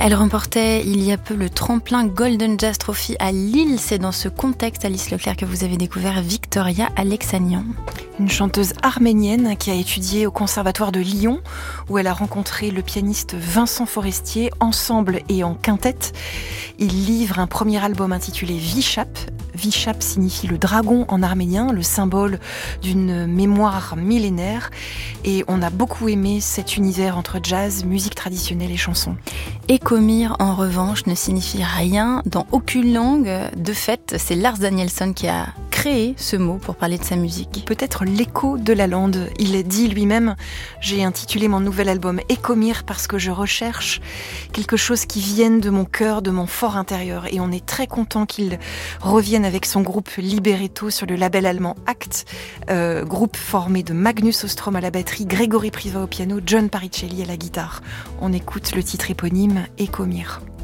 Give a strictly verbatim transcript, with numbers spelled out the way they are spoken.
Elle remportait il y a peu le tremplin Golden Jazz Trophy à Lille. C'est dans ce contexte, Alice Leclerc, que vous avez découvert Victoria Alexanian. Une chanteuse arménienne qui a étudié au Conservatoire de Lyon, où elle a rencontré le pianiste Vincent Forestier, ensemble et en quintette. Il livre un premier album intitulé Vishap. Vishap signifie le dragon en arménien, le symbole d'une mémoire millénaire. Et on a beaucoup aimé cet univers entre jazz, musique traditionnelle et chanson. Écomir, en revanche, ne signifie rien dans aucune langue. De fait, c'est Lars Danielsson qui a créé ce mot pour parler de sa musique. Peut-être l'écho de la lande. Il dit lui-même « J'ai intitulé mon nouvel album Écomir parce que je recherche quelque chose qui vienne de mon cœur, de mon fort intérieur. » Et on est très content qu'il revienne avec son groupe Libretto sur le label allemand Act, euh, groupe formé de Magnus Ostrom à la batterie, Grégory Priva au piano, John Paricelli à la guitare. On écoute le titre éponyme Écomir.